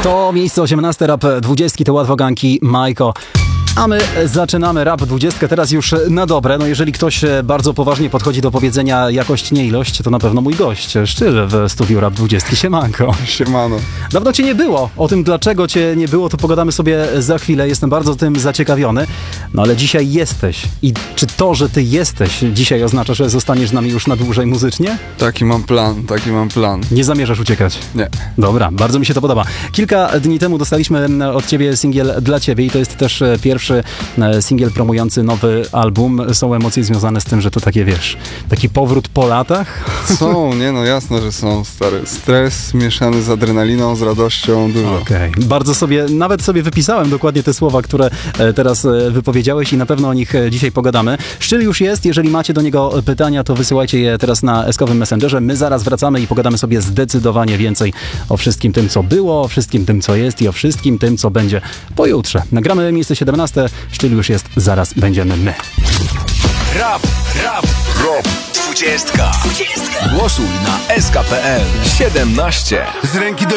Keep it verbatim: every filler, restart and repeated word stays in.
To miejsce osiemnaste, rap dwudziestki, to Łatwoganki, Majko. A my zaczynamy rap dwudziestkę teraz już na dobre. No jeżeli ktoś bardzo poważnie podchodzi do powiedzenia jakość, nie ilość, to na pewno mój gość, Szczyl w studiu rap dwudziestki. Siemanko. Siemano. Dawno cię nie było. O tym, dlaczego cię nie było, to pogadamy sobie za chwilę. Jestem bardzo tym zaciekawiony. No ale dzisiaj jesteś. I czy to, że ty jesteś dzisiaj oznacza, że zostaniesz z nami już na dłużej muzycznie? Taki mam plan, taki mam plan. Nie zamierzasz uciekać? Nie. Dobra, bardzo mi się to podoba. Kilka dni temu dostaliśmy od ciebie singiel dla ciebie i to jest też pierwszy singiel promujący nowy album. Są emocje związane z tym, że to takie, wiesz, taki powrót po latach? Są, nie no, jasno, że są, stary. Stres mieszany z adrenaliną, z radością, dużo. Okej. Okay. Bardzo sobie, nawet sobie wypisałem dokładnie te słowa, które teraz wypowiedziałeś i na pewno o nich dzisiaj pogadamy. Szczyl już jest, jeżeli macie do niego pytania, to wysyłajcie je teraz na eskowym Messengerze. My zaraz wracamy i pogadamy sobie zdecydowanie więcej o wszystkim tym, co było, o wszystkim tym, co jest i o wszystkim tym, co będzie pojutrze. Nagramy miejsce siedemnaste. Szczyl już jest, zaraz będziemy my. Rap, rap, rap, dwudziestka. Głosuj na S K P L siedemnaście. Z ręki do